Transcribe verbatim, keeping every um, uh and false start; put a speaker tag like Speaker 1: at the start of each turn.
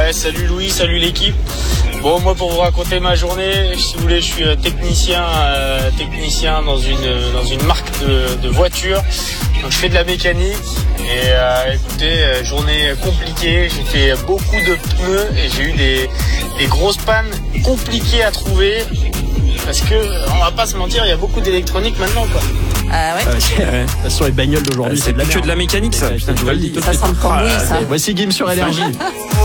Speaker 1: Ouais, salut Louis, salut l'équipe. Bon, moi pour vous raconter ma journée, si vous voulez, je suis technicien, euh, technicien dans une dans une marque de, de voitures. Donc je fais de la mécanique et euh, écoutez, euh, journée compliquée. J'ai fait beaucoup de pneus et j'ai eu des des grosses pannes compliquées à trouver parce que on va pas se mentir, il y a beaucoup d'électronique maintenant, quoi.
Speaker 2: Ah ouais.
Speaker 3: ouais. Sur les bagnoles d'aujourd'hui,
Speaker 4: c'est, c'est
Speaker 3: de la
Speaker 4: que
Speaker 3: merde.
Speaker 4: de la mécanique, ça. Putain, tu vois le dire.
Speaker 2: Ça sent le cambouis, ça.
Speaker 3: Voici Game sur Énergie.